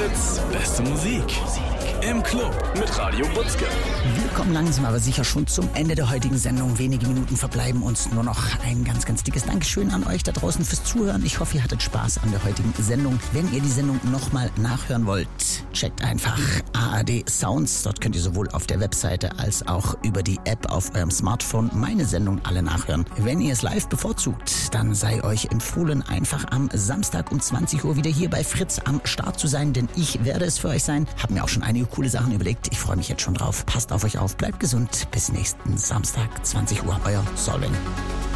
Fritz, beste Musik. Im Club mit Radio Butzke. Wir kommen langsam aber sicher schon zum Ende der heutigen Sendung. Wenige Minuten verbleiben uns nur noch. Ein ganz, ganz dickes Dankeschön an euch da draußen fürs Zuhören. Ich hoffe, ihr hattet Spaß an der heutigen Sendung. Wenn ihr die Sendung nochmal nachhören wollt, checkt einfach ARD Sounds. Dort könnt ihr sowohl auf der Webseite als auch über die App auf eurem Smartphone meine Sendung alle nachhören. Wenn ihr es live bevorzugt, dann sei euch empfohlen, einfach am Samstag um 20 Uhr wieder hier bei Fritz am Start zu sein, denn ich werde es für euch sein. Hab mir auch schon einige coole Sachen überlegt. Ich freue mich jetzt schon drauf. Passt auf euch auf, bleibt gesund. Bis nächsten Samstag, 20 Uhr. Euer Solving.